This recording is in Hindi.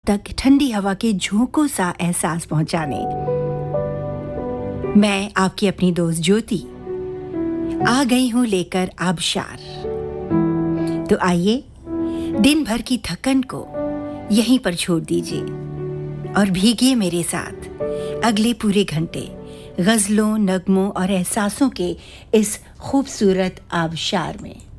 तक ठंडी हवा के झोंकों सा एहसास पहुंचाने। मैं आपकी अपनी दोस्त ज्योति आ गई हूं लेकर आबशार। तो आइए दिन भर की थकन को यहीं पर छोड़ दीजिए और भीगिए मेरे साथ अगले पूरे घंटे गज़लों, नगमों और एहसासों के इस खूबसूरत आबशार में।